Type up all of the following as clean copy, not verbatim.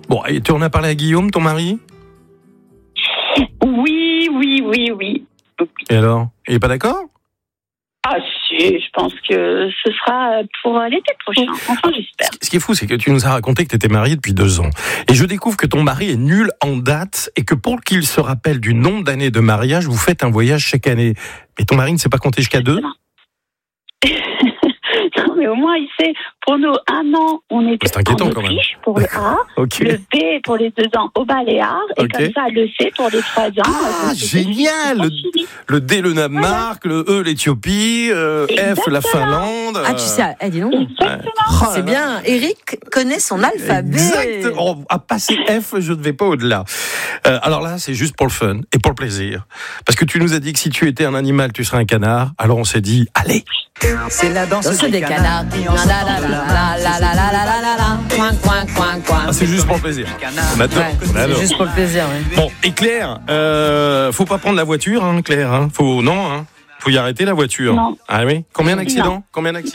Bon, et tu en as parlé à Guillaume, ton mari ? Oui. Et alors ? Il est pas d'accord ? Ah si, je pense que ce sera pour l'été prochain. Enfin, j'espère. Ce qui est fou, c'est que tu nous as raconté que tu étais mariée depuis 2 ans. Et je découvre que ton mari est nul en date et que pour qu'il se rappelle du nombre d'années de mariage, vous faites un voyage chaque année. Mais ton mari ne sait pas compter jusqu'à 2 ? Non, mais au moins, il sait, pour nous, 1 an, on était c'est inquiétant, en quand même. Autriche pour le A, Ok. le B pour les 2 ans au Baléares, et Ok. comme ça, le C pour les 3 ans. Ah, génial ! Le D, le Danemark, le E, l'Éthiopie, F, la Finlande. Ah, tu sais, dis donc. Exactement. Oh là C'est là. bien. Eric connaît son alphabet. Exact. Oh, à passer F, je ne vais pas au-delà. Alors là, c'est juste pour le fun et pour le plaisir. Parce que tu nous as dit que si tu étais un animal, tu serais un canard. Alors on s'est dit, allez. C'est la danse Des canards. Ah, c'est juste pour le plaisir. On adore. Ouais, On adore. c'est juste pour le plaisir. Ouais. Bon, et Claire, faut pas prendre la voiture, hein, Claire. Hein. Faut y arrêter la voiture. Non. Ah oui. Combien d'accidents Non.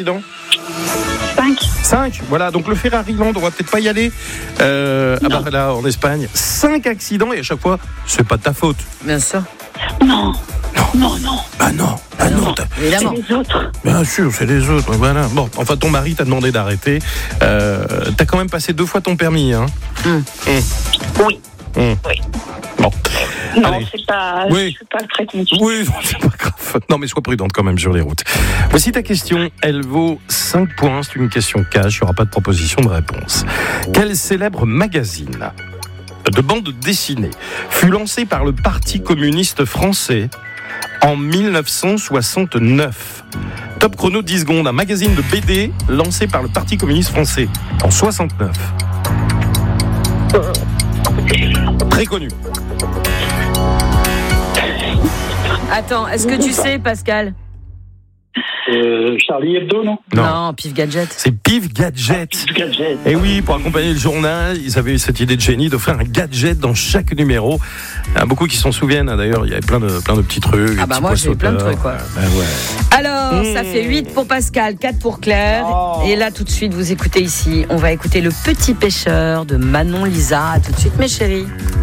5. Voilà, donc le Ferrari Land, on va peut-être pas y aller. Là, en Espagne, 5 accidents et à chaque fois, c'est pas de ta faute. Bien sûr. Non. Bah non. Évidemment. C'est les autres. Bien sûr, c'est les autres. Voilà. Bon, enfin, ton mari t'a demandé d'arrêter. T'as quand même passé 2 fois ton permis, hein. Oui. Bon. Non, Allez. c'est pas très compliqué. Oui, non, c'est pas grave. Non, mais sois prudente quand même sur les routes. Voici ta question. Elle vaut 5 points. C'est une question cash. Il n'y aura pas de proposition de réponse. Quel célèbre magazine de bande dessinée fut lancé par le Parti communiste français en 1969? Top chrono 10 secondes. Un magazine de BD lancé par le Parti communiste français en 69. Très connu. Attends, est-ce que tu sais, Pascal? Charlie Hebdo, non? Non, Pif Gadget. C'est Pif Gadget. Gadget. Et oui, pour accompagner le journal, ils avaient eu cette idée de génie de faire un gadget dans chaque numéro. Il y en a beaucoup qui s'en souviennent, hein, d'ailleurs, il y avait plein de petits trucs. Ah bah moi j'ai plein de trucs quoi. Ouais. Alors, ça fait 8 pour Pascal, 4 pour Claire. Et là tout de suite, vous écoutez ici, on va écouter Le Petit Pêcheur de Manon Lisa. À tout de suite mes chéris.